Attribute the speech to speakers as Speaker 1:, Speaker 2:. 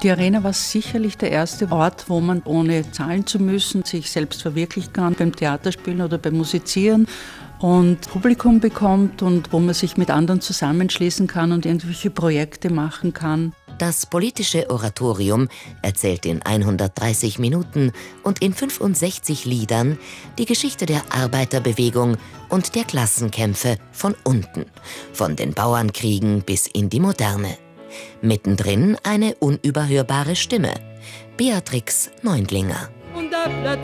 Speaker 1: Die Arena war sicherlich der erste Ort, wo man ohne zahlen zu müssen sich selbst verwirklichen kann, beim Theaterspielen oder beim Musizieren und Publikum bekommt und wo man sich mit anderen zusammenschließen kann und irgendwelche Projekte machen kann.
Speaker 2: Das politische Oratorium erzählt in 130 Minuten und in 65 Liedern die Geschichte der Arbeiterbewegung und der Klassenkämpfe von unten, von den Bauernkriegen bis in die Moderne. Mittendrin eine unüberhörbare Stimme, Beatrix Neundlinger.
Speaker 3: Und da